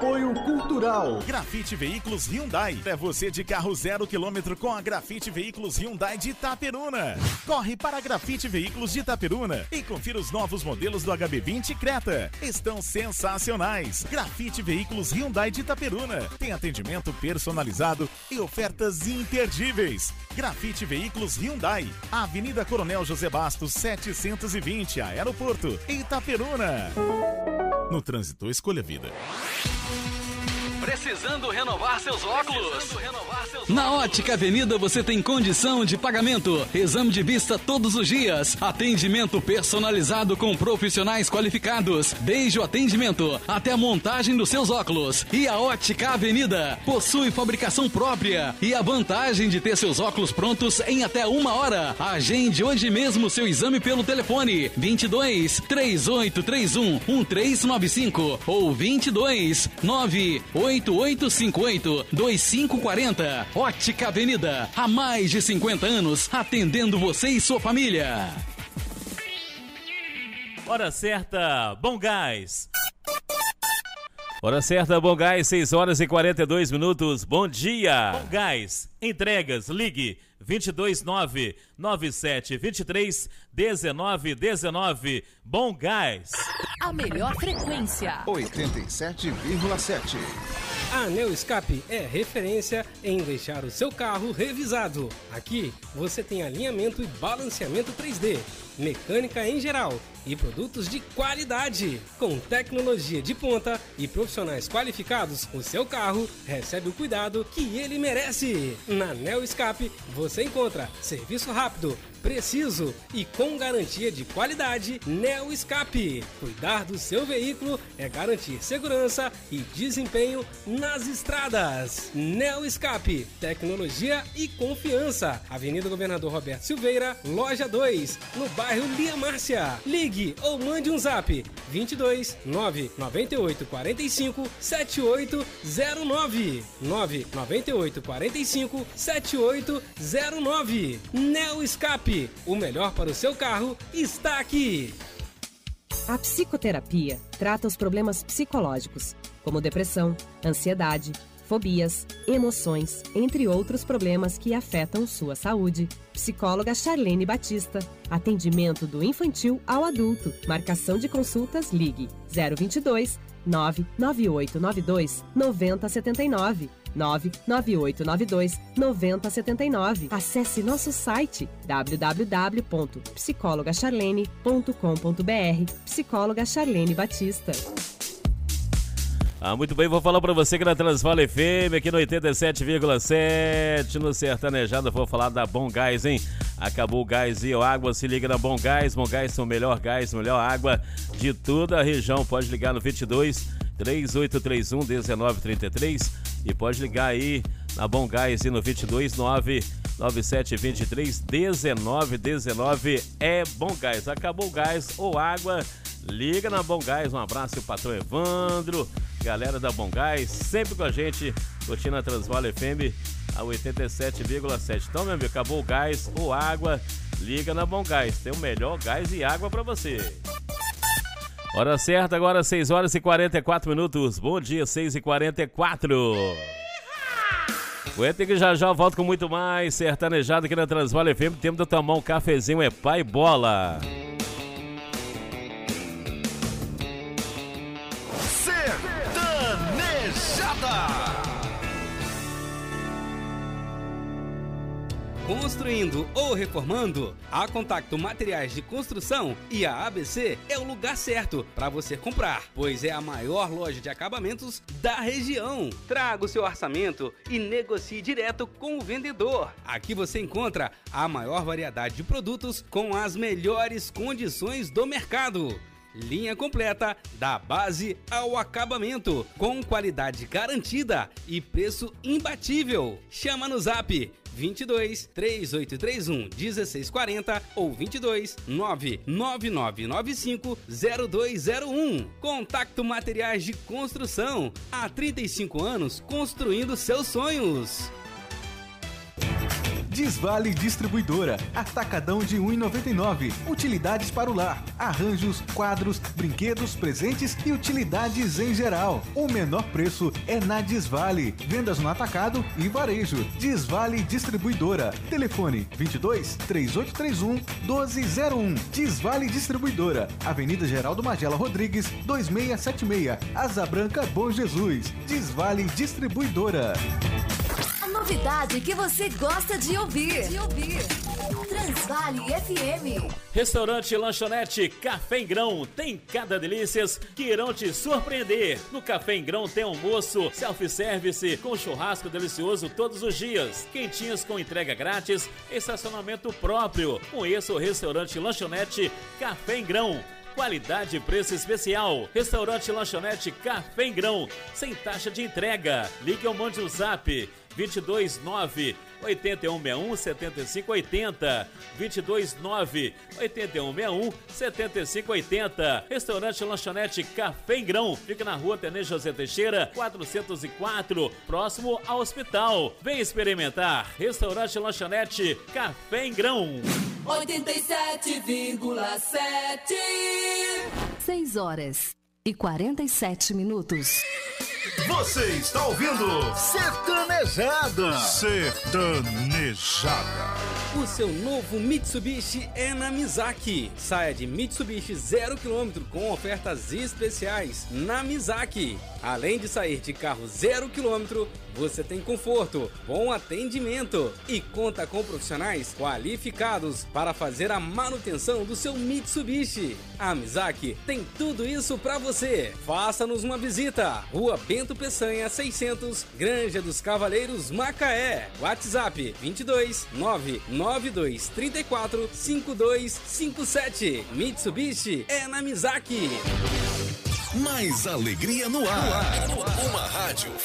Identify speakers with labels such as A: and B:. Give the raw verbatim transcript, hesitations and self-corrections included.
A: Apoio Cultural.
B: Grafite Veículos Hyundai. É você de carro zero quilômetro com a Grafite Veículos Hyundai de Itaperuna. Corre para a Grafite Veículos de Itaperuna e confira os novos modelos do H B vinte Creta. Estão sensacionais. Grafite Veículos Hyundai de Itaperuna. Tem atendimento personalizado e ofertas imperdíveis. Grafite Veículos Hyundai. Avenida Coronel José Bastos, setecentos e vinte, Aeroporto, Itaperuna. No trânsito, escolha a vida.
C: Precisando renovar seus óculos? Precisando renovar seus
D: Na Ótica Avenida você tem condição de pagamento, exame de vista todos os dias, atendimento personalizado com profissionais qualificados, desde o atendimento até a montagem dos seus óculos. E a Ótica Avenida possui fabricação própria e a vantagem de ter seus óculos prontos em até uma hora. Agende hoje mesmo seu exame pelo telefone vinte e dois, três oito três um, um três nove cinco ou vinte e dois, nove oito oito cinco oito, dois cinco quatro zero. Ótica Avenida, há mais de cinquenta anos, atendendo você e sua família.
E: Hora certa, Bom Gás. Hora certa, Bom Gás, seis horas e quarenta e dois minutos. Bom dia. Bom Gás, entregas, ligue vinte e dois, nove nove sete, vinte e três, dezenove, dezenove. Bom Gás.
F: A melhor frequência.
A: oitenta e sete vírgula sete.
G: A Neoscape é referência em deixar o seu carro revisado. Aqui você tem alinhamento e balanceamento três D, mecânica em geral e produtos de qualidade. Com tecnologia de ponta e profissionais qualificados, o seu carro recebe o cuidado que ele merece. Na Neoscape você encontra serviço rápido, preciso e com garantia de qualidade. Neoscape. Cuidar do seu veículo é garantir segurança e desempenho nas estradas. Neoscape. Tecnologia e confiança. Avenida Governador Roberto Silveira, loja dois, no bairro Lia Márcia. Ligue ou mande um zap vinte e dois, nove nove oito quatro cinco, sete oito zero nove nove nove oito quatro cinco, sete oito zero nove. Neoscape. O melhor para o seu carro está aqui.
H: A psicoterapia trata os problemas psicológicos, como depressão, ansiedade, fobias, emoções, entre outros problemas que afetam sua saúde. Psicóloga Charlene Batista. Atendimento do infantil ao adulto. Marcação de consultas, ligue zero vinte e dois, nove nove oito nove dois, nove zero sete nove. nove nove oito nove dois, nove zero sete nove. Acesse nosso site w w w ponto psicóloga charlene ponto com ponto b r. Psicóloga Charlene Batista.
E: Ah, muito bem, vou falar pra você que na Transvale F M, aqui no oitenta e sete vírgula sete, no Sertanejado, vou falar da Bom Gás, hein? Acabou o gás e a água, se liga na Bom Gás. Bom Gás são o melhor gás, melhor água de toda a região. Pode ligar no vinte e dois, três oito três um, um nove três três e pode ligar aí na Bom Gás e no vinte e dois, nove nove sete, vinte e três, dezenove, dezenove. É Bom Gás. Acabou o gás ou água, liga na Bom Gás. Um abraço ao patrão Evandro, galera da Bom Gás, sempre com a gente, curtindo a Transvale F M, a oitenta e sete vírgula sete. Então, meu amigo, acabou o gás ou água, liga na Bom Gás. Tem o melhor gás e água pra você. Hora certa, agora seis horas e quarenta e quatro minutos. Bom dia, seis e quarenta e quatro. Aguenta que já já eu volto com muito mais sertanejado aqui na Transvale F M. Tempo de tomar um cafezinho, é pai bola.
G: Construindo ou reformando? A Contacto Materiais de Construção e a A B C é o lugar certo para você comprar, pois é a maior loja de acabamentos da região. Traga o seu orçamento e negocie direto com o vendedor. Aqui você encontra a maior variedade de produtos com as melhores condições do mercado. Linha completa da base ao acabamento, com qualidade garantida e preço imbatível. Chama no zap vinte e dois, três oito três um, um seis quatro zero ou vinte e dois, nove nove nove nove cinco, zero dois zero um. Contacto Materiais de Construção. Há trinta e cinco anos construindo seus sonhos.
I: Desvale Distribuidora, atacadão de um real e noventa e nove centavos. Utilidades para o lar, arranjos, quadros, brinquedos, presentes e utilidades em geral. O menor preço é na Desvale. Vendas no atacado e varejo. Desvale Distribuidora. Telefone vinte e dois, três oito três um, doze zero um. Desvale Distribuidora. Avenida Geraldo Magela Rodrigues, dois seis sete seis. Asa Branca, Bom Jesus. Desvale Distribuidora.
F: A novidade que você gosta de ouvir. De ouvir. Transvale F M.
E: Restaurante e lanchonete Café em Grão tem cada delícias que irão te surpreender. No Café em Grão tem almoço, self-service com churrasco delicioso todos os dias, quentinhas com entrega grátis, estacionamento próprio. Conheça o restaurante e lanchonete Café em Grão. Qualidade e preço especial. Restaurante e lanchonete Café em Grão, sem taxa de entrega. Ligue ou mande o zap vinte e dois nove, oito um seis um, sete cinco oito zero, vinte e dois nove, oito um seis um, sete cinco oito zero. Restaurante e lanchonete Café em Grão, fica na rua Tenente José Teixeira, quatrocentos e quatro, próximo ao hospital. Vem experimentar. Restaurante e lanchonete Café em Grão.
F: oitenta e sete vírgula sete. seis horas e quarenta e sete minutos.
A: Você está ouvindo Sertanejada. Sertanejada.
G: O seu novo Mitsubishi é na Mizaki. Saia de Mitsubishi zero quilômetro com ofertas especiais na Mizaki. Além de sair de carro zero quilômetro, você tem conforto, bom atendimento e conta com profissionais qualificados para fazer a manutenção do seu Mitsubishi. A Mizaki tem tudo isso para você. Faça-nos uma visita. Rua Bento Peçanha seiscentos, Granja dos Cavaleiros, Macaé. WhatsApp vinte e dois, nove nove dois três quatro, cinco dois cinco sete. Mitsubishi é na Mizaki.
A: Mais alegria no ar. No ar. Uma rádio